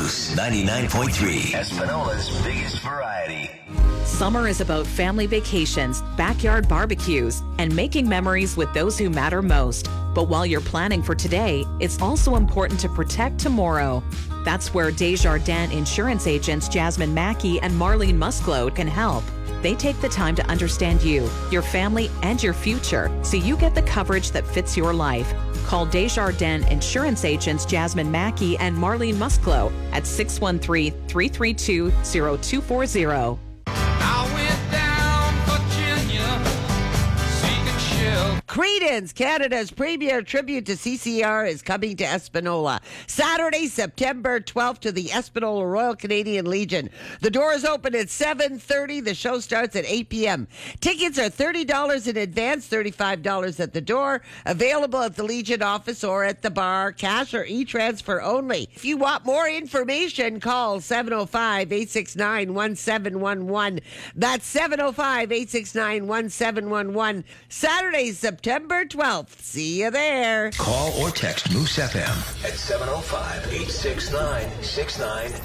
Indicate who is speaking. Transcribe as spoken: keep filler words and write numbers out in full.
Speaker 1: Moose ninety-nine point three, Espinola's biggest variety.
Speaker 2: Summer is about family vacations, backyard barbecues, and making memories with those who matter most. But while you're planning for today, it's also important to protect tomorrow. That's where Desjardins insurance agents Jasmine Mackey and Marlene Musclode can help. They take the time to understand you, your family, and your future so you get the coverage that fits your life. Call Desjardins insurance agents Jasmine Mackey and Marlene Musclode at six one three, three three two, zero two four zero.
Speaker 3: Creedence, Canada's premier tribute to C C R, is coming to Espanola. Saturday, September twelfth, to the Espanola Royal Canadian Legion. The doors open at seven thirty. The show starts at eight p.m. Tickets are thirty dollars in advance, thirty-five dollars at the door. Available at the Legion office or at the bar. Cash or e-transfer only. If you want more information, call seven oh five, eight six nine, one seven one one. That's seven oh five, eight six nine, one seven one one. Saturday, September twelfth. See you there.
Speaker 1: Call or text Moose F M at seven oh five, eight six nine, six nine